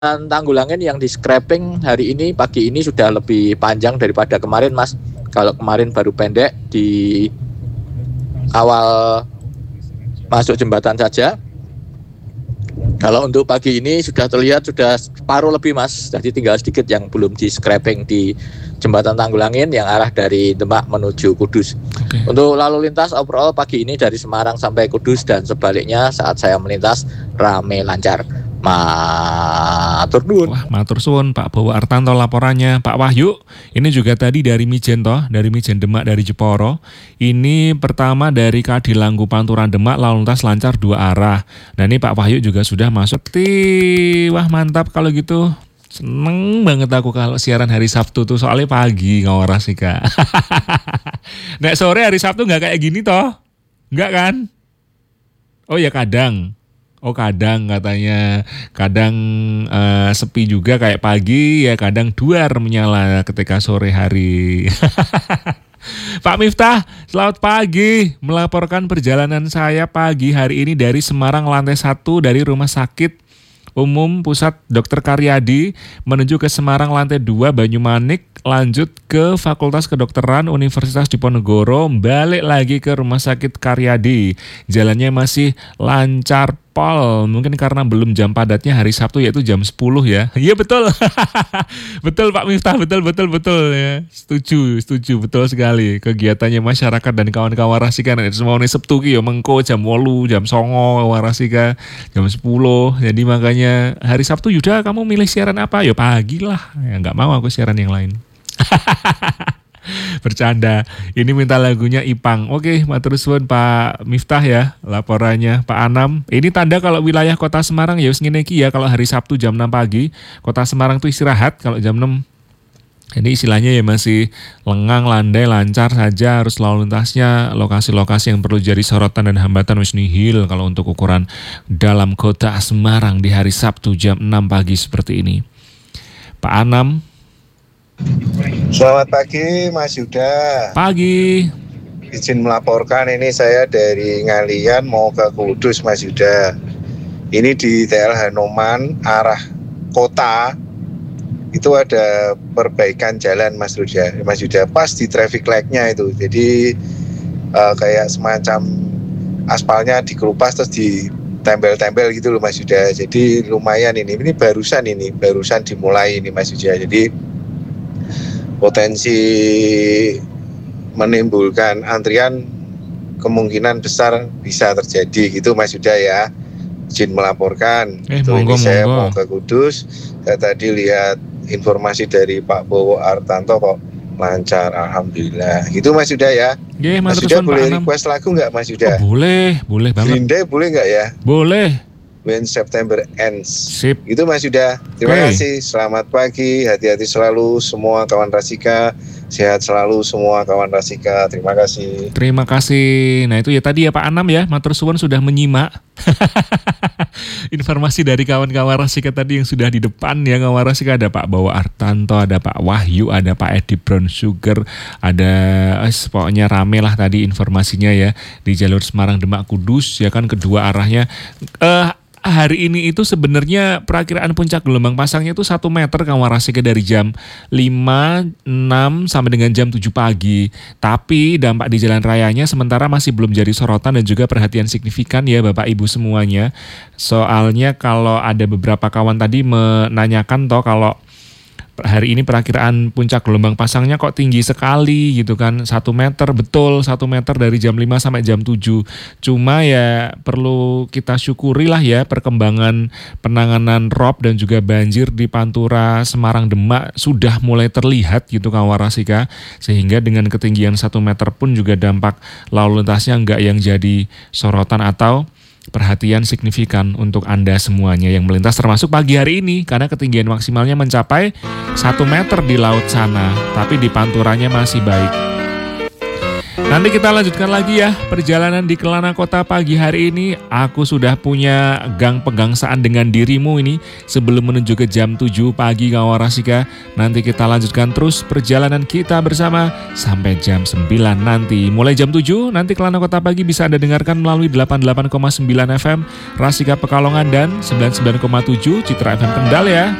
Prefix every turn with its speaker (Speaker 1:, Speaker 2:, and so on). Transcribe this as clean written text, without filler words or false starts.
Speaker 1: Tanggulangin yang di scrapping hari ini pagi ini sudah lebih panjang daripada kemarin, Mas. Kalau kemarin baru pendek di awal masuk jembatan saja. Kalau untuk pagi ini sudah terlihat sudah separuh lebih, Mas. Jadi tinggal sedikit yang belum di scrapping di jembatan Tanggulangin yang arah dari Demak menuju Kudus.
Speaker 2: Okay.
Speaker 1: Untuk lalu lintas overall pagi ini dari Semarang sampai Kudus dan sebaliknya saat saya melintas rame lancar. Matur nuwun.
Speaker 2: Wah, matur suwun Pak Bowo Artanto laporannya. Pak Wahyu, ini juga tadi dari Mijen toh, dari Mijen Demak dari Jeporo. Ini pertama dari Kadilanggu Panturan Demak lalu lintas lancar 2 arah. Nah ini Pak Wahyu juga sudah masuk. Wah mantap kalau gitu. Seneng banget aku kalau siaran hari Sabtu tuh soalnya pagi ngawaras sih Kak. Nek sore hari Sabtu nggak kayak gini toh? Nggak kan? Oh ya kadang. Oh kadang katanya, kadang sepi juga kayak pagi ya, kadang duar menyala ketika sore hari. Pak Miftah, selamat pagi. Melaporkan perjalanan saya pagi hari ini dari Semarang lantai 1 dari Rumah Sakit Umum Pusat Dr. Karyadi menuju ke Semarang lantai 2 Banyumanik, lanjut ke Fakultas Kedokteran Universitas Diponegoro, balik lagi ke Rumah Sakit Karyadi. Jalannya masih lancar pol, mungkin karena belum jam padatnya hari Sabtu yaitu jam 10 ya. Iya betul. Betul Pak Miftah, betul ya. Setuju betul sekali. Kegiatannya masyarakat dan kawan-kawan Rasika semua ini Sabtu ki ya mengko jam 8, jam 9 Rasika jam 10. Jadi makanya hari Sabtu Yuda kamu milih siaran apa? Ya pagi lah. Ya enggak mau aku siaran yang lain. Bercanda. Ini minta lagunya Ipang. Oke, matur suwun Pak Miftah ya laporannya. Pak Anam, ini tanda kalau wilayah Kota Semarang ya wis ngene iki ya, kalau hari Sabtu jam 6 pagi, Kota Semarang tuh istirahat kalau jam 6. Ini istilahnya ya masih lengang, landai, lancar saja, harus lalu lintasnya lokasi-lokasi yang perlu jadi sorotan dan hambatan wis nihil kalau untuk ukuran dalam Kota Semarang di hari Sabtu jam 6 pagi seperti ini. Pak Anam.
Speaker 3: Selamat pagi Mas Yuda.
Speaker 2: Pagi.
Speaker 3: Izin melaporkan, ini saya dari Ngalian mau ke Kudus Mas Yuda. Ini di TL Hanoman arah kota itu ada perbaikan jalan Mas Yuda, pas di traffic light-nya itu. Jadi kayak semacam aspalnya dikelupas terus ditempel-tempel gitu loh Mas Yuda. Jadi lumayan ini barusan dimulai ini Mas Yuda. Jadi potensi menimbulkan antrian kemungkinan besar bisa terjadi gitu Mas Yuda ya. Izin melaporkan. Ini saya mau ke Kudus. Saya tadi lihat informasi dari Pak Bowo Artanto kok lancar, alhamdulillah. Gitu Mas Yuda ya. Mas Yuda boleh request lagu nggak Mas Yuda?
Speaker 2: Oh, boleh banget.
Speaker 3: Green Day boleh nggak ya?
Speaker 2: Boleh.
Speaker 3: When September Ends.
Speaker 2: Sip.
Speaker 3: Itu Mas Yuda. Terima kasih. Selamat pagi. Hati-hati selalu semua kawan Rasika. Sehat selalu semua kawan Rasika. Terima kasih.
Speaker 2: Terima kasih. Nah itu ya tadi ya Pak Anam ya. Matur suwun sudah menyimak informasi dari kawan-kawan Rasika tadi yang sudah di depan ya. Kawan Rasika ada Pak Bowo Artanto, ada Pak Wahyu, ada Pak Edi Brown Sugar, ada pokoknya rame lah tadi informasinya ya di jalur Semarang Demak Kudus ya kan, kedua arahnya. Hari ini itu sebenarnya perakiraan puncak gelombang pasangnya itu 1 meter kawan Rasika dari jam 5, 6 sampai dengan jam 7 pagi. Tapi dampak di jalan rayanya sementara masih belum jadi sorotan dan juga perhatian signifikan ya Bapak Ibu semuanya. Soalnya kalau ada beberapa kawan tadi menanyakan toh kalau hari ini perakiraan puncak gelombang pasangnya kok tinggi sekali gitu kan, 1 meter, betul 1 meter dari jam 5 sampai jam 7. Cuma ya perlu kita syukuri lah ya perkembangan penanganan rob dan juga banjir di Pantura Semarang Demak sudah mulai terlihat gitu kawan Rasika, sehingga dengan ketinggian 1 meter pun juga dampak lalu lintasnya enggak yang jadi sorotan atau perhatian signifikan untuk Anda semuanya yang melintas termasuk pagi hari ini karena ketinggian maksimalnya mencapai 1 meter di laut sana, tapi di panturanya masih baik. Nanti kita lanjutkan lagi ya perjalanan di Kelana Kota pagi hari ini. Aku sudah punya gang pegangsaan dengan dirimu ini sebelum menuju ke jam 7 pagi kawan Rasika. Nanti kita lanjutkan terus perjalanan kita bersama sampai jam 9 nanti. Mulai jam 7 nanti Kelana Kota pagi bisa Anda dengarkan melalui 88,9 FM Rasika Pekalongan dan 99,7 Citra FM Kendal ya.